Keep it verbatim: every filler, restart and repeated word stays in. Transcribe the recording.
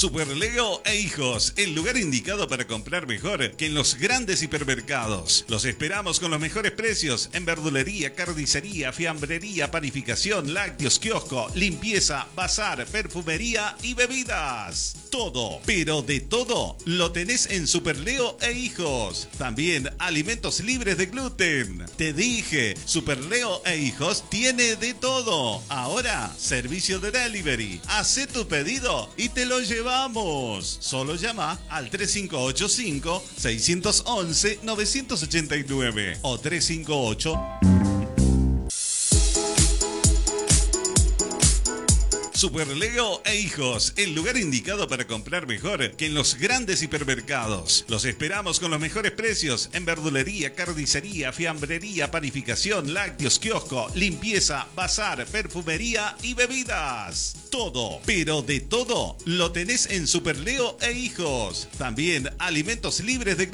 Super Leo e Hijos, el lugar indicado para comprar mejor que en los grandes hipermercados. Los esperamos con los mejores precios en verdulería, carnicería, fiambrería, panificación, lácteos, kiosco, limpieza, bazar, perfumería y bebidas. Todo, pero de todo, lo tenés en Super Leo e Hijos. También alimentos libres de gluten. Te dije, Super Leo e Hijos tiene de todo. Ahora, servicio de delivery. Hacé tu pedido y te lo llevamos. Solo llama al tres cinco ocho cinco, seis uno uno, nueve ocho nueve o tres cinco ocho. Super Leo e Hijos, el lugar indicado para comprar mejor que en los grandes hipermercados. Los esperamos con los mejores precios en verdulería, carnicería, fiambrería, panificación, lácteos, kiosco, limpieza, bazar, perfumería y bebidas. Todo, pero de todo, lo tenés en Super Leo e Hijos. También alimentos libres de